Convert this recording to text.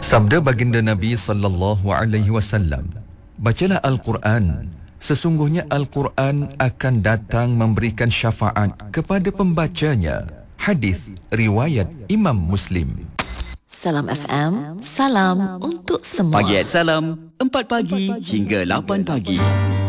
Sabda baginda Nabi sallallahu alaihi wasallam, bacalah Al-Quran. Sesungguhnya Al-Quran akan datang memberikan syafaat kepada pembacanya. Hadis riwayat Imam Muslim. Salam FM, salam untuk semua. Pagi at Salam, 4 pagi hingga 8 pagi.